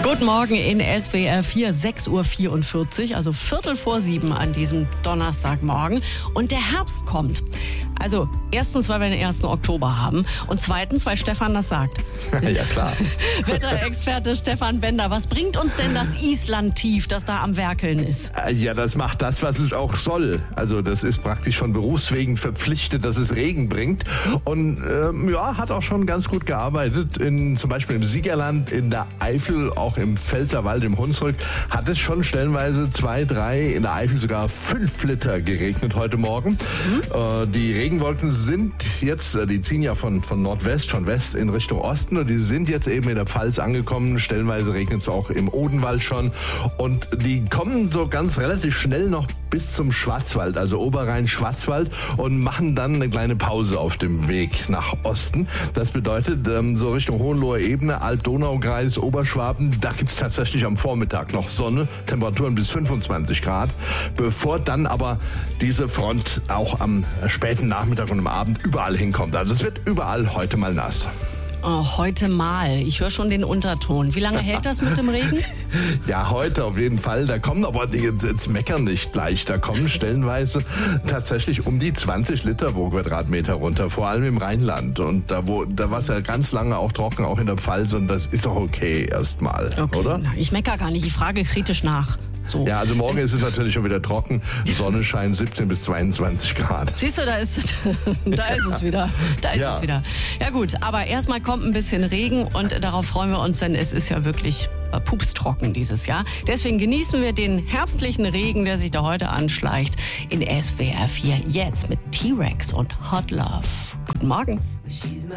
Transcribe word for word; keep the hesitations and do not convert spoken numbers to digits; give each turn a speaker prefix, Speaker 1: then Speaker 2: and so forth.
Speaker 1: Guten Morgen in S W R vier, sechs Uhr vierundvierzig, also Viertel vor sieben an diesem Donnerstagmorgen. Und der Herbst kommt. Also erstens, weil wir den ersten Oktober haben und zweitens, weil Stefan das sagt.
Speaker 2: Ja, klar.
Speaker 1: Wetterexperte Stefan Bender, was bringt uns denn das Island-Tief, das da am Werkeln ist?
Speaker 2: Ja, das macht das, was es auch soll. Also das ist praktisch von Berufswegen verpflichtet, dass es Regen bringt. Und ähm, ja, hat auch schon ganz gut gearbeitet. In, zum Beispiel im Siegerland, in der Eifel, auch im Pfälzerwald, im Hunsrück, hat es schon stellenweise zwei, drei, in der Eifel sogar fünf Liter geregnet heute Morgen. Mhm. Äh, die Regenwolken sind jetzt, die ziehen ja von, von Nordwest, von West in Richtung Osten und die sind jetzt eben in der Pfalz angekommen. Stellenweise regnet es auch im Odenwald schon und die kommen so ganz relativ schnell noch bis zum Schwarzwald, also Oberrhein-Schwarzwald und machen dann eine kleine Pause auf dem Weg nach Osten. Das bedeutet, so Richtung Hohenloher Ebene, Alt-Donau-Kreis, Oberschwaben, da gibt es tatsächlich am Vormittag noch Sonne, Temperaturen bis fünfundzwanzig Grad, bevor dann aber diese Front auch am späten Nachmittag und am Abend überall hinkommt. Also es wird überall heute mal nass.
Speaker 1: Oh, heute mal. Ich höre schon den Unterton. Wie lange hält das mit dem Regen?
Speaker 2: Ja, heute auf jeden Fall. Da kommen aber, jetzt, jetzt meckern nicht gleich, da kommen stellenweise tatsächlich um die zwanzig Liter pro Quadratmeter runter, vor allem im Rheinland. Und da, wo, da war es ja ganz lange auch trocken, auch in der Pfalz und das ist doch okay erstmal,
Speaker 1: okay,
Speaker 2: oder?
Speaker 1: Na, ich meckere gar nicht, ich frage kritisch nach. So.
Speaker 2: Ja, also morgen ist es natürlich schon wieder trocken. Sonnenschein siebzehn bis zweiundzwanzig Grad.
Speaker 1: Siehst du, da ist, da ist es wieder. Da ist
Speaker 2: ja.
Speaker 1: es wieder. Ja gut, aber erstmal kommt ein bisschen Regen und darauf freuen wir uns, denn es ist ja wirklich pupstrocken dieses Jahr. Deswegen genießen wir den herbstlichen Regen, der sich da heute anschleicht in S W R vier. Jetzt mit T-Rex und Hot Love. Guten Morgen.